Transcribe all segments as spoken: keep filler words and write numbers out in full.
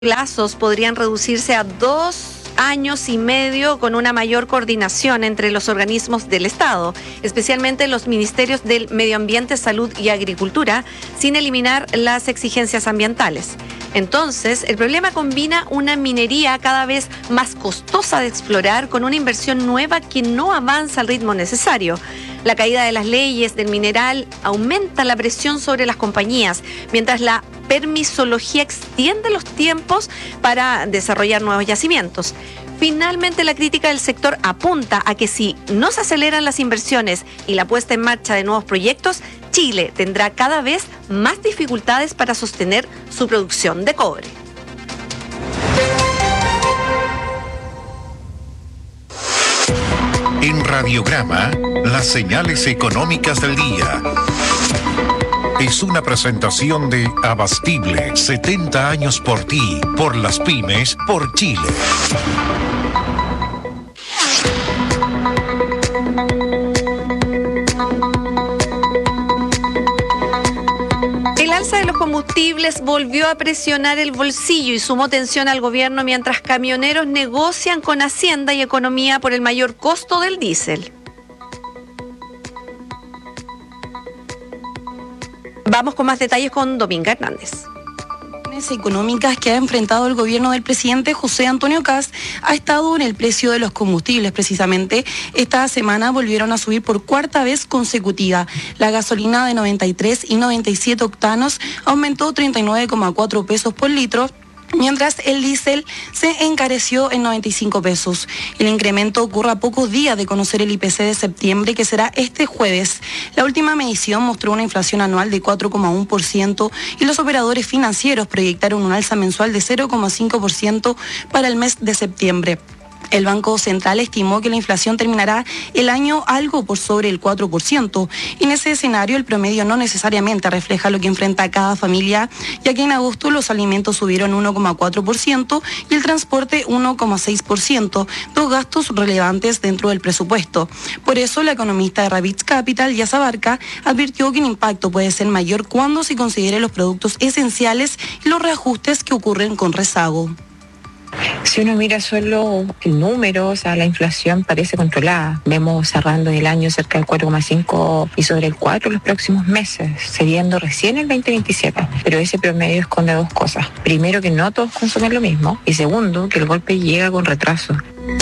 plazos podrían reducirse a dos años y medio con una mayor coordinación entre los organismos del Estado, especialmente los ministerios del Medio Ambiente, Salud y Agricultura, sin eliminar las exigencias ambientales. Entonces, el problema combina una minería cada vez más costosa de explorar con una inversión nueva que no avanza al ritmo necesario. La caída de las leyes del mineral aumenta la presión sobre las compañías, mientras la permisología extiende los tiempos para desarrollar nuevos yacimientos. Finalmente, la crítica del sector apunta a que si no se aceleran las inversiones y la puesta en marcha de nuevos proyectos, Chile tendrá cada vez más dificultades para sostener su producción de cobre. En Radiograma, las señales económicas del día. Es una presentación de Abastible, setenta años por ti, por las pymes, por Chile. El alza de los combustibles volvió a presionar el bolsillo y sumó tensión al gobierno mientras camioneros negocian con Hacienda y Economía por el mayor costo del diésel. Vamos con más detalles con Dominga Hernández. Económicas que ha enfrentado el gobierno del presidente José Antonio Kast ha estado en el precio de los combustibles. Precisamente esta semana volvieron a subir por cuarta vez consecutiva. La gasolina de noventa y tres y noventa y siete octanos aumentó treinta y nueve coma cuatro pesos por litro, mientras el diésel se encareció en noventa y cinco pesos. El incremento ocurre a pocos días de conocer el I P C de septiembre, que será este jueves. La última medición mostró una inflación anual de cuatro coma uno por ciento y los operadores financieros proyectaron un alza mensual de cero coma cinco por ciento para el mes de septiembre. El Banco Central estimó que la inflación terminará el año algo por sobre el cuatro por ciento. En ese escenario, el promedio no necesariamente refleja lo que enfrenta cada familia, ya que en agosto los alimentos subieron uno coma cuatro por ciento y el transporte uno coma seis por ciento, dos gastos relevantes dentro del presupuesto. Por eso, la economista de Ravitz Capital, Yasa Barca, advirtió que el impacto puede ser mayor cuando se considere los productos esenciales y los reajustes que ocurren con rezago. Si uno mira solo el número, o sea, la inflación parece controlada. Vemos cerrando el año cerca del cuatro coma cinco y sobre el cuatro los próximos meses, cediendo recién el veinte veintisiete. Pero ese promedio esconde dos cosas. Primero, que no todos consumen lo mismo. Y segundo, que el golpe llega con retraso.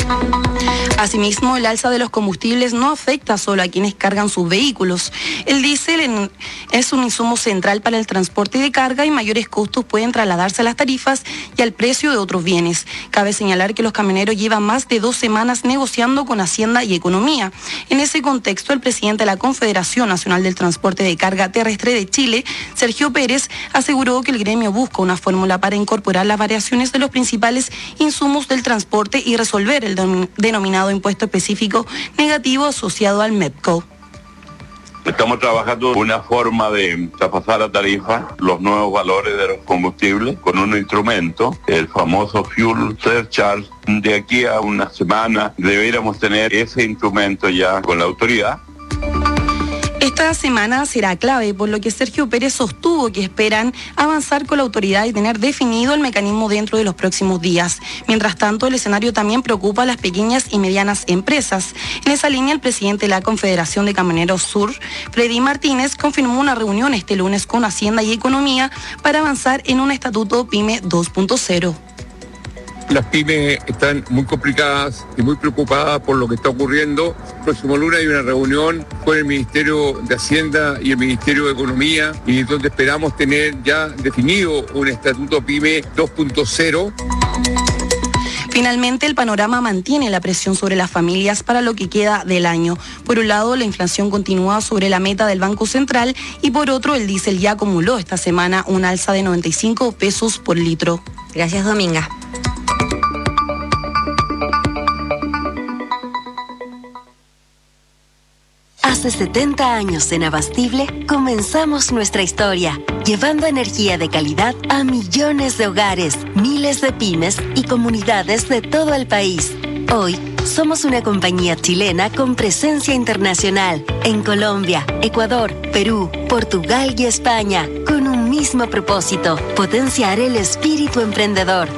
Asimismo, el alza de los combustibles no afecta solo a quienes cargan sus vehículos. El diésel es un insumo central para el transporte de carga y mayores costos pueden trasladarse a las tarifas y al precio de otros bienes. Cabe señalar que los camioneros llevan más de dos semanas negociando con Hacienda y Economía. En ese contexto, el presidente de la Confederación Nacional del Transporte de Carga Terrestre de Chile, Sergio Pérez, aseguró que el gremio busca una fórmula para incorporar las variaciones de los principales insumos del transporte y resolver el denominado impuesto específico negativo asociado al MEPCO. Estamos trabajando una forma de traspasar a tarifa los nuevos valores de los combustibles con un instrumento, el famoso Fuel Surcharge. De aquí a una semana deberíamos tener ese instrumento ya con la autoridad. Esta semana será clave, por lo que Sergio Pérez sostuvo que esperan avanzar con la autoridad y tener definido el mecanismo dentro de los próximos días. Mientras tanto, el escenario también preocupa a las pequeñas y medianas empresas. En esa línea, el presidente de la Confederación de Camioneros Sur, Freddy Martínez, confirmó una reunión este lunes con Hacienda y Economía para avanzar en un estatuto PYME dos punto cero. Las pymes están muy complicadas y muy preocupadas por lo que está ocurriendo. El próximo lunes hay una reunión con el Ministerio de Hacienda y el Ministerio de Economía, y donde esperamos tener ya definido un estatuto PYME dos punto cero. Finalmente, el panorama mantiene la presión sobre las familias para lo que queda del año. Por un lado, la inflación continúa sobre la meta del Banco Central y por otro, el diésel ya acumuló esta semana un alza de noventa y cinco pesos por litro. Gracias, Dominga. Hace setenta años en Abastible comenzamos nuestra historia, llevando energía de calidad a millones de hogares, miles de pymes y comunidades de todo el país. Hoy somos una compañía chilena con presencia internacional en Colombia, Ecuador, Perú, Portugal y España, con con un mismo propósito, potenciar el espíritu emprendedor.